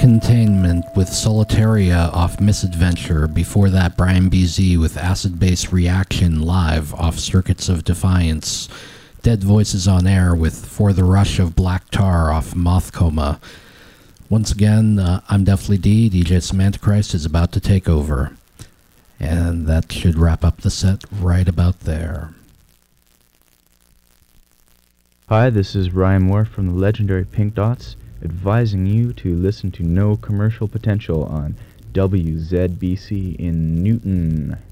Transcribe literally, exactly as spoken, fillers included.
Containment with Solitaria off Misadventure. Before that, Brian B Z with Acid Base Reaction live off Circuits of Defiance. Dead Voices on Air with For the Rush of Black Tar off Moth Coma. Once again, uh, I'm Deathly D. D J Semantichrist is about to take over. And that should wrap up the set right about there. Hi, this is Ryan Moore from the legendary Pink Dots, advising you to listen to No Commercial Potential on W Z B C in Newton.